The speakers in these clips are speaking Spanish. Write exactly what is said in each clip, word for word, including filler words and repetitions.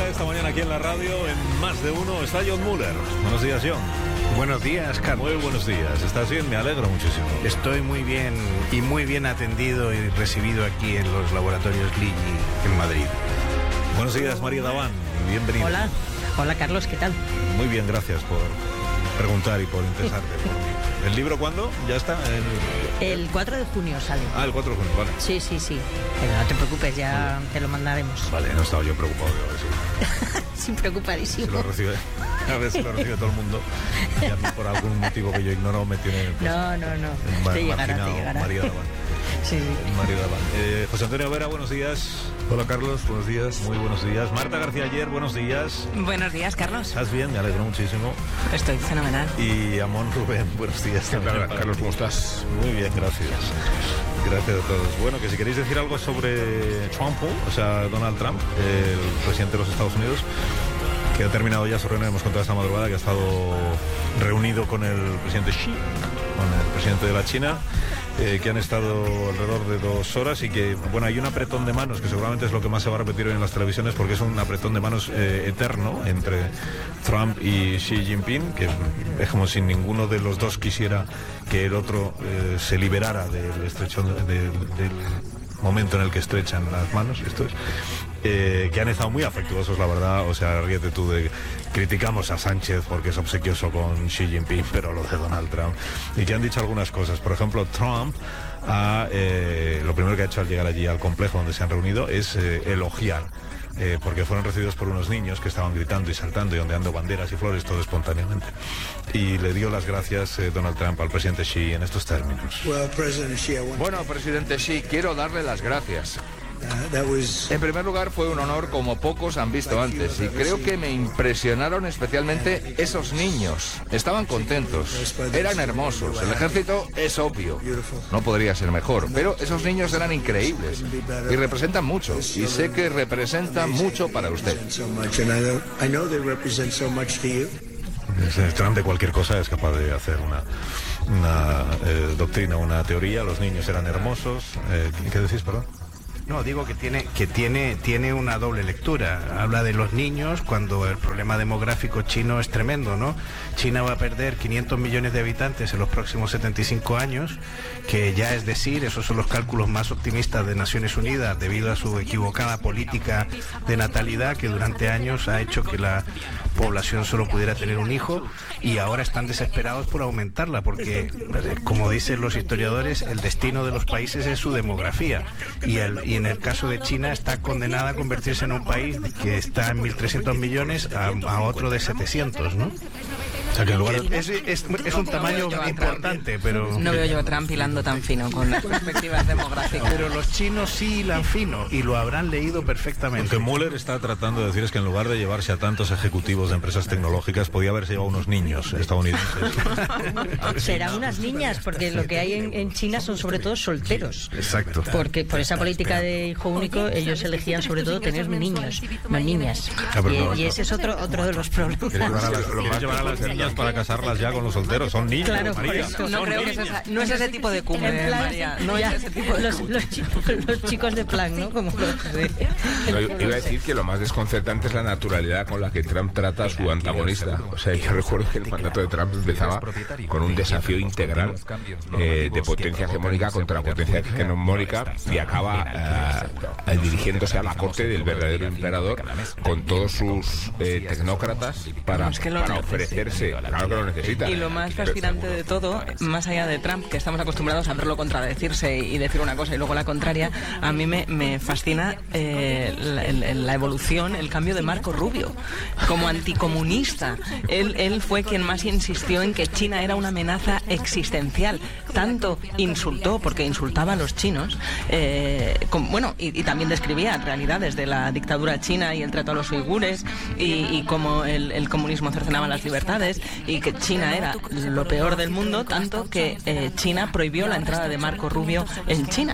noticia esta mañana aquí en la radio, en Más de Uno, está John Muller. Buenos días, John. Buenos días, Carlos. Muy buenos días. ¿Estás bien? Me alegro muchísimo. Estoy muy bien y muy bien atendido y recibido aquí en los laboratorios Ligi en Madrid. Buenos días, María Daván. Bienvenida. Hola. Hola, Carlos. ¿Qué tal? Muy bien, gracias por preguntar y por interesarte por mí. ¿El libro cuándo? ¿Ya está? El... el cuatro de junio sale. Ah, el cuatro de junio, vale. Sí, sí, sí. Pero no te preocupes, ya te lo mandaremos. Vale, no estaba yo preocupado de ver si... Sin preocupadísimo. Si lo recibe, a ver si lo recibe todo el mundo. Y a mí por algún motivo que yo ignoro me tiene... Pues, no, no, no. Mar- te llegará, te llegará. María Daván. Sí, sí. María Daván. Eh, José Antonio Vera, buenos días. Hola Carlos, buenos días. Muy buenos días. Marta García Ayer, buenos días. Buenos días, Carlos. ¿Estás bien? Me alegro muchísimo. Estoy fenomenal. Y Amón Rubén, buenos días. Hola, Carlos, ¿cómo estás? Muy bien, gracias. Gracias a todos. Bueno, que si queréis decir algo sobre Trump, o sea, Donald Trump, el presidente de los Estados Unidos, que ha terminado ya su reunión, hemos contado esta madrugada, que ha estado reunido con el presidente Xi, con el presidente de la China, eh, que han estado alrededor de dos horas y que, bueno, hay un apretón de manos que seguramente es lo que más se va a repetir hoy en las televisiones, porque es un apretón de manos eh, eterno entre Trump y Xi Jinping, que es como si ninguno de los dos quisiera que el otro eh, se liberara del estrechón, de, de, del momento en el que estrechan las manos, esto es. Eh, que han estado muy afectuosos, la verdad. O sea, ríete tú de... Criticamos a Sánchez porque es obsequioso con Xi Jinping, pero lo de Donald Trump. Y que han dicho algunas cosas. Por ejemplo, Trump ha, eh, lo primero que ha hecho al llegar allí al complejo donde se han reunido es eh, elogiar. Eh, porque fueron recibidos por unos niños que estaban gritando y saltando y ondeando banderas y flores, todo espontáneamente. Y le dio las gracias eh, Donald Trump al presidente Xi en estos términos. Bueno, presidente Xi, quiero darle las gracias. En primer lugar, fue un honor como pocos han visto antes, y creo que me impresionaron especialmente esos niños. Estaban contentos, eran hermosos. El ejército es obvio, no podría ser mejor, pero esos niños eran increíbles y representan mucho, y sé que representan mucho para usted. Trump de cualquier cosa es capaz de hacer una, una eh, doctrina, una teoría. Los niños eran hermosos. Eh, ¿Qué decís, perdón? No, digo que tiene que tiene tiene una doble lectura. Habla de los niños cuando el problema demográfico chino es tremendo, ¿no? China va a perder quinientos millones de habitantes en los próximos setenta y cinco años, que ya es decir, esos son los cálculos más optimistas de Naciones Unidas debido a su equivocada política de natalidad que durante años ha hecho que la población solo pudiera tener un hijo, y ahora están desesperados por aumentarla porque, como dicen los historiadores, el destino de los países es su demografía, y el y en el caso de China está condenada a convertirse en un país que está en mil trescientos millones a, a otro de setecientos, ¿no? O sea que en lugar de... es, es, es un tamaño importante, pero... No veo yo a Trump hilando tan fino con las perspectivas demográficas. Pero los chinos sí hilan fino y lo habrán leído perfectamente. Lo que Mueller está tratando de decir es que en lugar de llevarse a tantos ejecutivos de empresas tecnológicas, podía haberse llevado unos niños estadounidenses. Serán unas niñas, porque lo que hay en, en China son sobre todo solteros. Exacto. Porque por esa política de hijo único, ellos elegían sobre todo tener niños, no niñas. Y, y ese es otro otro de los problemas. Quiere llevar a las, quiere llevar a las niñas para casarlas ya con los solteros. Son niños, Claro, por María. eso. No Son creo que niños. es esa- no es ese tipo de cumbre, En plan, María. No ya, es ese tipo de los, cumbre. los, chicos, los chicos de plan, ¿no? Como los de... No, iba a decir que lo más desconcertante es la naturalidad con la que Trump trata a su antagonista. O sea, yo recuerdo que el mandato de Trump empezaba con un desafío integral eh, de potencia hegemónica contra potencia hegemónica, y acaba eh, dirigiéndose a la corte del verdadero emperador con todos sus eh, tecnócratas para, Es que lo para necesita. ofrecerse. Claro que lo necesita. Y lo más fascinante de todo, más allá de Trump, que estamos acostumbrados a verlo contradecirse y decir una cosa y luego la contraria, a mí me, me fascina eh, la, el- la evolución, el cambio de Marco Rubio como anticomunista. Él, él fue quien más insistió en que China era una amenaza existencial. Tanto insultó, porque insultaba a los chinos, eh, con- bueno, y, y también describía realidades de la dictadura china y el trato a los uigures y, y cómo el, el comunismo cercenaba las libertades y que China era lo peor del mundo, tanto que eh, China prohibió la entrada de Marco Rubio en China.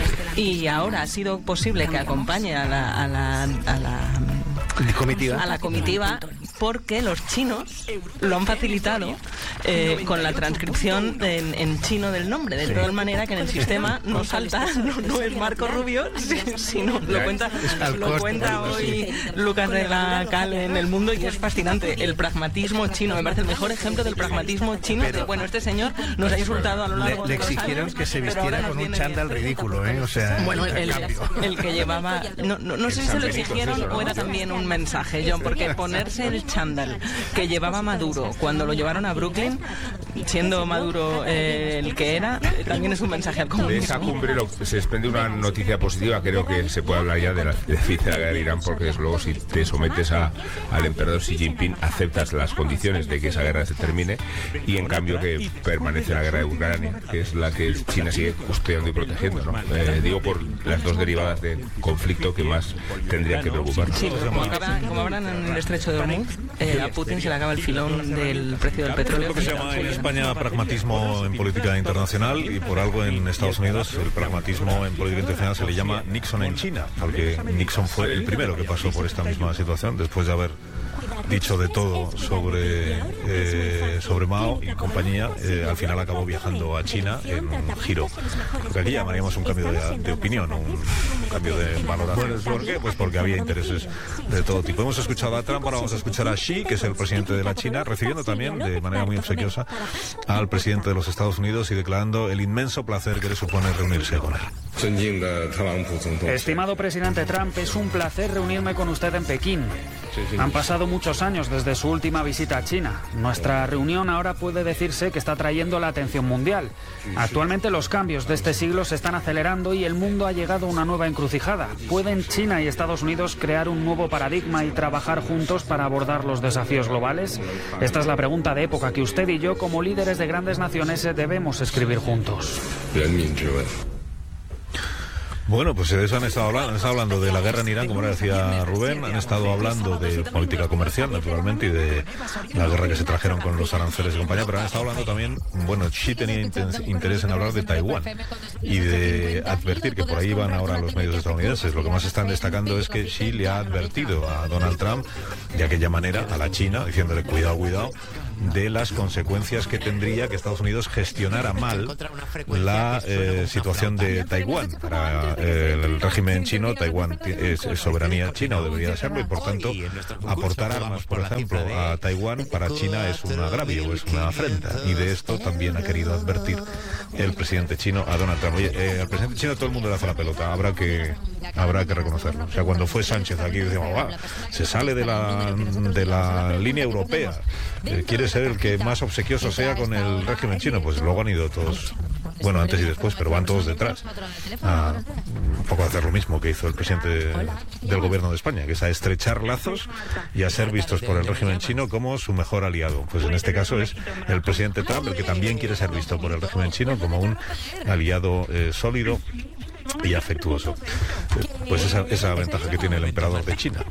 Y ahora ha sido posible que acompañe a la, a la, a la comitiva. a la comitiva porque los chinos lo han facilitado eh, con la transcripción en, en chino del nombre, de tal manera que en el sistema no salta, no, no es Marco Rubio, sino lo cuenta, lo cuenta hoy Lucas de la Cal en El Mundo, y es fascinante. El pragmatismo chino, me parece el mejor ejemplo del pragmatismo chino. De, bueno, este señor nos ha insultado a lo largo le, de le exigieron años, que se vistiera con un chándal ridículo, ¿eh? O sea, bueno, el, el que llevaba, no, no, no sé si se lo exigieron o era también un mensaje, John, porque ponerse el chándal que llevaba Maduro cuando lo llevaron a Brooklyn, siendo Maduro eh, el que era, eh, también es un mensaje al comunismo. De esa cumbre lo, se desprende una noticia positiva. Creo que se puede hablar ya de la, de la guerra de Irán, porque desde luego si te sometes a, al emperador Xi Jinping aceptas las condiciones de que esa guerra se termine, y en cambio que permanece la guerra de Ucrania, que es la que China sigue custodiando y protegiendo, ¿no? Eh, digo por las dos derivadas del conflicto que más tendrían que preocuparnos. Sí, pero como, acaba, como hablan en el estrecho de Hormuz, eh, a Putin se le acaba el filón del precio del petróleo. Lo que se llama en España pragmatismo en política internacional, y por algo en Estados Unidos el pragmatismo en política internacional se le llama Nixon en China, porque Nixon fue el primero que pasó por esta misma situación después de haber dicho de todo sobre eh, sobre Mao y compañía. Eh, al final acabó viajando a China en un giro, lo que aquí llamaríamos un cambio de, de opinión, un cambio de valoraciones. ¿Por qué? Pues porque había intereses de todo tipo. Hemos escuchado a Trump, ahora vamos a escuchar a Xi, que es el presidente de la China, recibiendo también de manera muy obsequiosa al presidente de los Estados Unidos y declarando el inmenso placer que le supone reunirse con él. Estimado presidente Trump, es un placer reunirme con usted en Pekín. Han pasado muchos años desde su última visita a China. Nuestra reunión ahora puede decirse que está trayendo la atención mundial. Actualmente los cambios de este siglo se están acelerando y el mundo ha llegado a una nueva encrucijada. ¿Pueden China y Estados Unidos crear un nuevo paradigma y trabajar juntos para abordar los desafíos globales? Esta es la pregunta de época que usted y yo, como líderes de grandes naciones, debemos escribir juntos. Bueno, pues eso han estado hablando, han estado hablando de la guerra en Irán, como decía Rubén, han estado hablando de política comercial, naturalmente, y de la guerra que se trajeron con los aranceles y compañía, pero han estado hablando también, bueno, Xi tenía interés en hablar de Taiwán y de advertir, que por ahí van ahora los medios estadounidenses. Lo que más están destacando es que Xi le ha advertido a Donald Trump de aquella manera a la China, diciéndole cuidado, cuidado, de las consecuencias que tendría que Estados Unidos gestionara mal la eh, situación de Taiwán. Para eh, el régimen chino, Taiwán es, es soberanía china, o debería serlo, y por tanto aportar armas, por ejemplo, a Taiwán para China es un agravio, es una afrenta, y de esto también ha querido advertir el presidente chino a Donald Trump. Oye, eh, al presidente chino todo el mundo le hace la pelota, habrá que habrá que reconocerlo. O sea, cuando fue Sánchez aquí decíamos, ah, se sale de la de la línea europea, eh, quiere ser el que más obsequioso sea con el régimen chino. Pues luego han ido todos, bueno, antes y después, pero van todos detrás a un poco a hacer lo mismo que hizo el presidente del gobierno de España, que es a estrechar lazos y a ser vistos por el régimen chino como su mejor aliado. Pues en este caso es el presidente Trump el que también quiere ser visto por el régimen chino como un aliado eh, sólido y afectuoso. Pues esa, esa ventaja que tiene el emperador de China.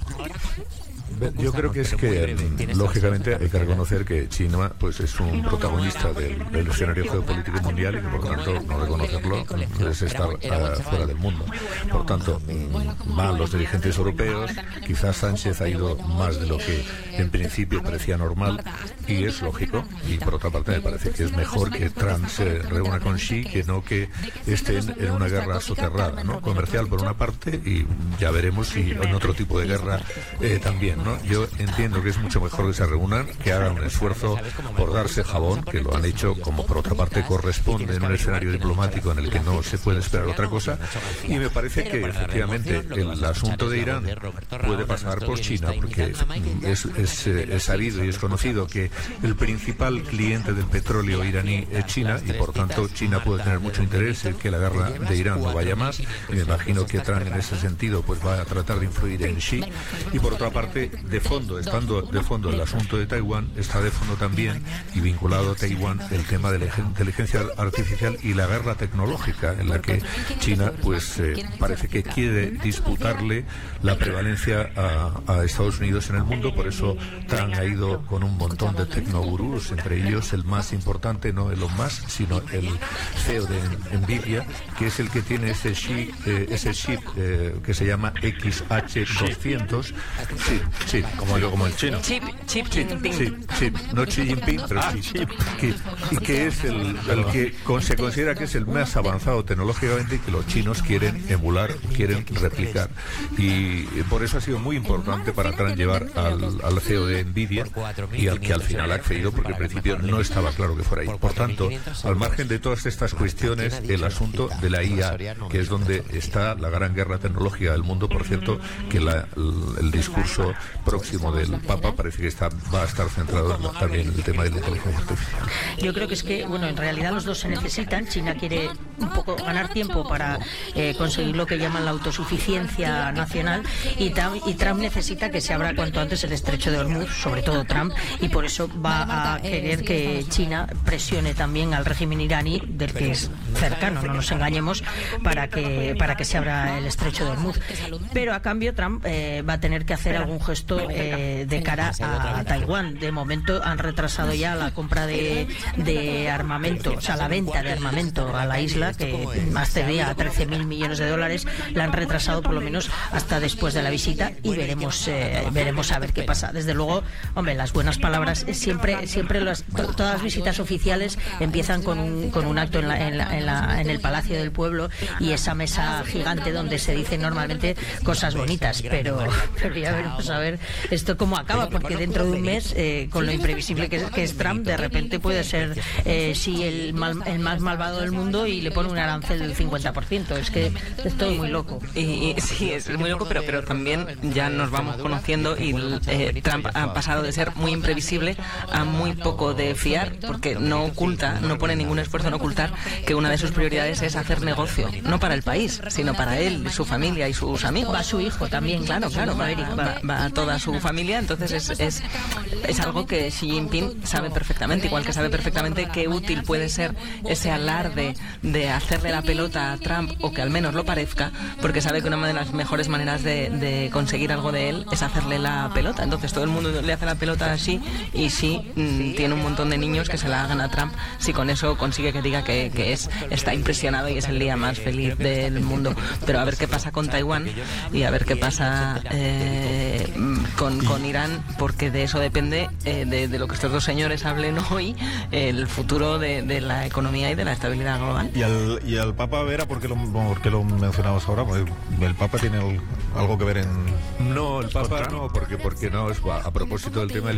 Yo creo que es que, lógicamente, hay que reconocer que China pues es un protagonista del, del escenario geopolítico mundial, y que, por tanto, no reconocerlo es estar uh, fuera del mundo. Por tanto, van los dirigentes europeos, quizás Sánchez ha ido más de lo que en principio parecía normal, y es lógico, y por otra parte me parece que es mejor que Trump se reúna con Xi que no que estén en una guerra soterrada, ¿no? Comercial por una parte, y ya veremos si en otro tipo de guerra eh, también, ¿no? Yo entiendo que es mucho mejor que se reúnan, que hagan un esfuerzo por darse jabón, que lo han hecho como por otra parte corresponde en un escenario diplomático en el que no se puede esperar otra cosa, y me parece que efectivamente el asunto de Irán puede pasar por China, porque es, es, es sabido y es conocido que el principal cliente del petróleo iraní es China, y por tanto China puede tener mucho interés en que la guerra de Irán no vaya más, y me imagino que Trump en ese sentido pues va a tratar de influir en Xi. Y por otra parte, de fondo, estando de fondo el asunto de Taiwán, está de fondo también, y vinculado a Taiwán, el tema de la inteligencia artificial y la guerra tecnológica, en la que China pues eh, parece que quiere disputarle la prevalencia a, a Estados Unidos en el mundo. Por eso Trump ha ido con un montón de tecnogurús, entre ellos el más importante, no Elon Musk, sino el C E O de Nvidia, que es el que tiene ese chip, eh, ese chip eh, que se llama X H doscientos, sí, Chip, como yo, como el chino. Chip, Chip Jinping. Sí, sí, no Xi Jinping, pero Ah, sí, Chip. que, y que es el, el que con- se considera que es el más avanzado tecnológicamente y que los chinos quieren emular, quieren replicar. Y por eso ha sido muy importante para Trump llevar al, al C E O de Nvidia, y al que al final ha accedido, porque al principio no estaba claro que fuera ahí. Por tanto, al margen de todas estas cuestiones, el asunto de la I A, que es donde está la gran guerra tecnológica del mundo. Por cierto, que la, el, el discurso próximo del Papa parece que está, va a estar centrado en, también en el tema de la inteligencia artificial. Yo creo que es que, bueno, en realidad los dos se necesitan. China quiere un poco ganar tiempo para eh, conseguir lo que llaman la autosuficiencia nacional, y Trump, y Trump necesita que se abra cuanto antes el estrecho de Hormuz, sobre todo Trump, y por eso va a querer que China presione también al régimen iraní, del que es cercano, no nos engañemos, para que para que se abra el estrecho de Hormuz. Pero a cambio Trump eh, va a tener que hacer algún gesto eh, de cara a Taiwán. De momento han retrasado ya la compra de, de armamento, o sea, la venta de armamento a la isla, que accedía a trece mil millones de dólares. La han retrasado por lo menos hasta después de la visita, y veremos eh, veremos a ver qué pasa. Desde luego, hombre, las buenas palabras siempre siempre las, to, todas las visitas oficiales empiezan con un, con un acto en, la, en, la, en, la, en el Palacio del Pueblo, y esa mesa gigante donde se dicen normalmente cosas bonitas, pero, pero ya veremos a ver esto cómo acaba, porque dentro de un mes, eh, con lo imprevisible que es, que es Trump, de repente puede ser eh, sí el, mal, el más malvado del mundo, y le pone un arancel del cincuenta por ciento. Es que es todo muy loco. Y, y sí, es muy loco, pero, pero también ya nos vamos conociendo, y eh, Trump ha pasado de ser muy imprevisible a muy poco de fiar, porque no oculta, no pone ningún esfuerzo en ocultar que una de sus prioridades es hacer negocio, no para el país, sino para él, su familia y sus amigos. Va su hijo también, claro, claro, va, va, va a toda su familia. Entonces es, es, es algo que Xi Jinping sabe perfectamente, igual que sabe perfectamente qué útil puede ser ese alarde de hacerle la pelota a Trump, o que al menos lo parezca, porque sabe que una de las mejores maneras de, de conseguir algo de él es hacerle la pelota. Entonces todo el mundo le hace la pelota así, y Xi mmm, tiene un montón de niños que se la hagan a Trump, si con eso consigue que diga que, que es, está impresionado y es el día más feliz del mundo. Pero a ver qué pasa con Taiwán, y a ver qué pasa eh, con, con Irán, porque de eso depende, eh, de, de lo que estos dos señores hablen hoy, el futuro de, de la economía y de la estabilidad global. Y al, y al Papa Vera, ¿por qué lo, por qué lo mencionamos ahora? Porque el Papa tiene el, algo que ver en... No, el Papa no, porque, porque no, es, a propósito del tema de